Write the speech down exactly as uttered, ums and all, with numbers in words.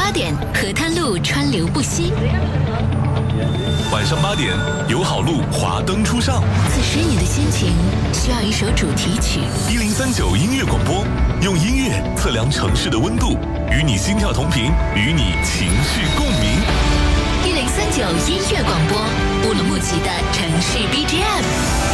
八点，河滩路川流不息。 晚上八点，友好路华灯初上。 此时你的心情需要一首主题曲。 一零三九音乐广播，用音乐测量城市的温度，与你心跳同频，与你情绪共鸣。 一零三九音乐广播，乌鲁木齐的城市 B G M。